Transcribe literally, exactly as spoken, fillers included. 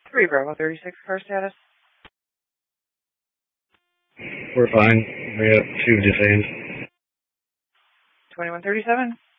three Bravo thirty-six, car status. We're fine. We have two detained. twenty-one thirty-seven.